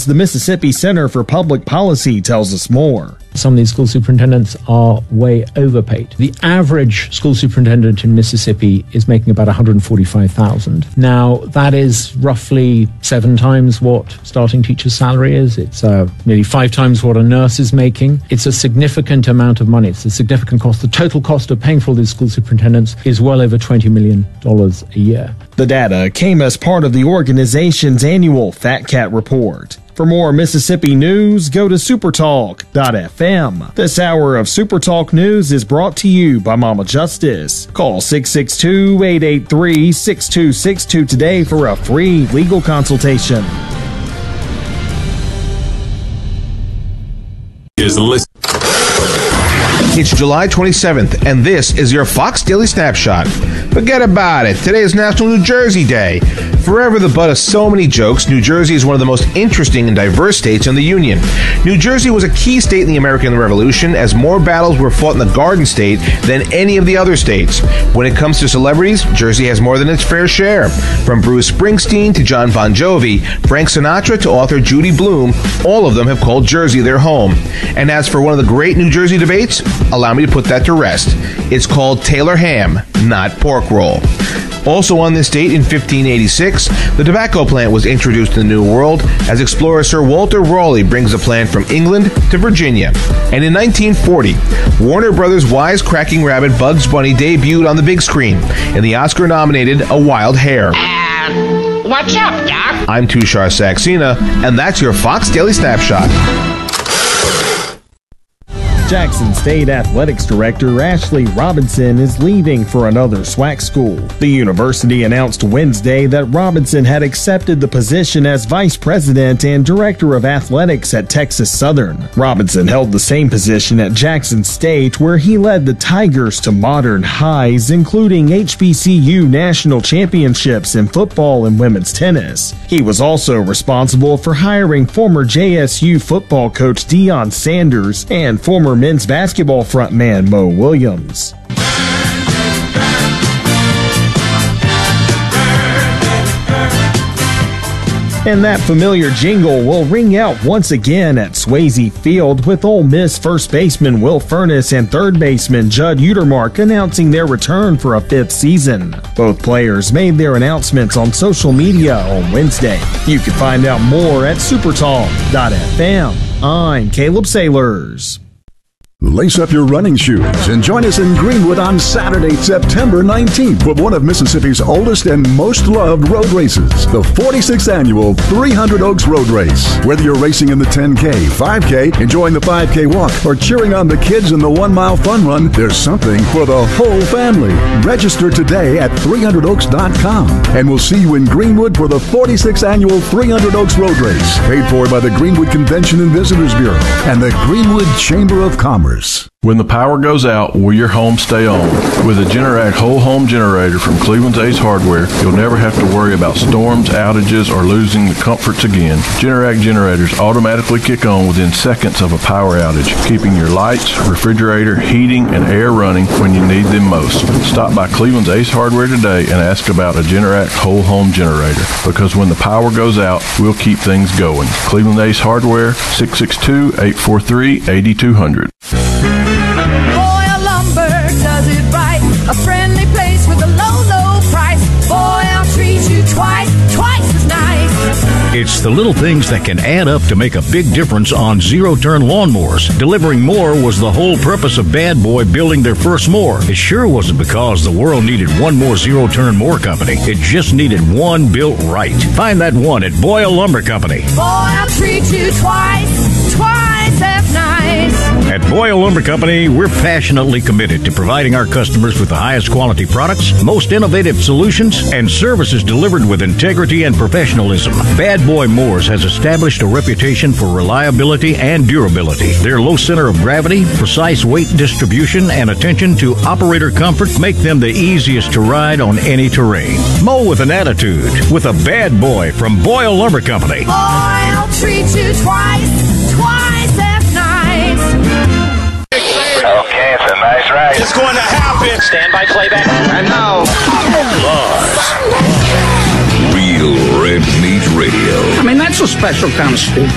the Mississippi Center for Public Policy tells us more. Some of these school superintendents are way overpaid. The average school superintendent in Mississippi is making about $145,000. Now, that is roughly 7 times what starting teacher's salary is. It's nearly 5 times what a nurse is making. It's a significant amount of money. It's a significant cost. The total cost of paying for all these school superintendents is well over $20 million a year. The data came as part of the organization's annual Fat Cat report. For more Mississippi news, go to supertalk.fm. This hour of Supertalk News is brought to you by Mama Justice. Call 662-883-6262 today for a free legal consultation. It's July 27th, and this is your Fox Daily Snapshot. Forget about it. Today is National New Jersey Day. Forever the butt of so many jokes, New Jersey is one of the most interesting and diverse states in the Union. New Jersey was a key state in the American Revolution, as more battles were fought in the Garden State than any of the other states. When it comes to celebrities, Jersey has more than its fair share. From Bruce Springsteen to John Bon Jovi, Frank Sinatra to author Judy Blume, all of them have called Jersey their home. And as for one of the great New Jersey debates, allow me to put that to rest. It's called Taylor ham, not pork roll. Also on this date in 1586, the tobacco plant was introduced in the New World as explorer Sir Walter Raleigh brings the plant from England to Virginia. And in 1940, Warner Brothers' wisecracking rabbit Bugs Bunny debuted on the big screen in the Oscar-nominated A Wild Hare. What's up, Doc? I'm Tushar Saxena, and that's your Fox Daily Snapshot. Jackson State Athletics Director Ashley Robinson is leaving for another SWAC school. The university announced Wednesday that Robinson had accepted the position as Vice President and Director of Athletics at Texas Southern. Robinson held the same position at Jackson State, where he led the Tigers to modern highs, including HBCU national championships in football and women's tennis. He was also responsible for hiring former JSU football coach Deion Sanders and former men's basketball frontman Mo Williams. And that familiar jingle will ring out once again at Swayze Field, with Ole Miss first baseman Will Furniss and third baseman Judd Utermark announcing their return for a 5th season. Both players made their announcements on social media on Wednesday. You can find out more at supertalk.fm. I'm Caleb Sailors. Lace up your running shoes and join us in Greenwood on Saturday, September 19th for one of Mississippi's oldest and most loved road races, the 46th annual 300 Oaks Road Race. Whether you're racing in the 10K, 5K, enjoying the 5K walk, or cheering on the kids in the 1-mile fun run, there's something for the whole family. Register today at 300oaks.com, and we'll see you in Greenwood for the 46th annual 300 Oaks Road Race, paid for by the Greenwood Convention and Visitors Bureau and the Greenwood Chamber of Commerce. When the power goes out, will your home stay on? With a Generac whole home generator from Cleveland's Ace Hardware, you'll never have to worry about storms, outages, or losing the comforts again. Generac generators automatically kick on within seconds of a power outage, keeping your lights, refrigerator, heating, and air running when you need them most. Stop by Cleveland's Ace Hardware today and ask about a Generac whole home generator, because when the power goes out, we'll keep things going. Cleveland Ace Hardware, 662-843-8200. Boyle Lumber does it right. A friendly place with a low, low price. Boyle treats you twice as nice. It's the little things that can add up to make a big difference on zero-turn lawnmowers. Delivering more was the whole purpose of Bad Boy building their first mower. It sure wasn't because the world needed one more zero-turn mower company. It just needed one built right. Find that one at Boyle Lumber Company. Boyle treats you twice as nice. At Boyle Lumber Company, we're passionately committed to providing our customers with the highest quality products, most innovative solutions, and services delivered with integrity and professionalism. Bad Boy Mowers has established a reputation for reliability and durability. Their low center of gravity, precise weight distribution, and attention to operator comfort make them the easiest to ride on any terrain. Mow with an attitude with a Bad Boy from Boyle Lumber Company. Boyle treats you twice as nice. Okay, it's a nice ride. It's going to happen. Stand by playback. And now, Real Red Meat Radio. I mean, that's a special kind of steak.